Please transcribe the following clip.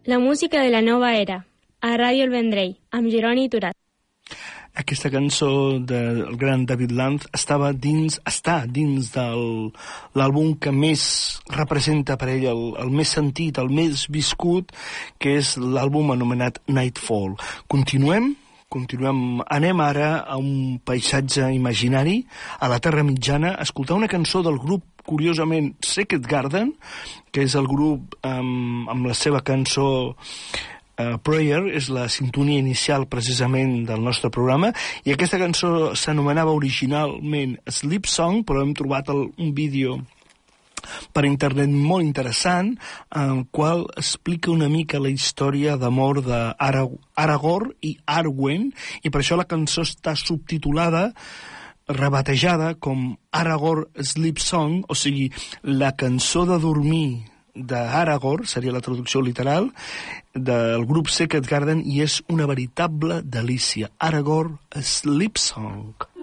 La música de la nova era, a Ràdio El Vendrell, amb Jeroni Turat. Aquesta cançó del gran David Lanz està dins de l'àlbum que més representa per ell el més sentit, el més viscut, que és l'àlbum anomenat Nightfall. Continuem, anem ara a un paisatge imaginari, a la Terra Mitjana, a escoltar una cançó del grup, curiosament, Secret Garden, que és el grup amb la seva cançó Prayer, és la sintonia inicial precisament del nostre programa, i aquesta cançó s'anomenava originalment Sleep Song, però hem trobat un vídeo per internet molt interessant, en el qual explica una mica la història d'amor d'Aragorn i Arwen, i per això la cançó està subtitulada, rebatejada com Aragorn Sleep Song, o sigui, la cançó de dormir d'Aragorn, seria la traducció literal, del grup Secret Garden, i és una veritable delícia. Aragorn Sleep Song.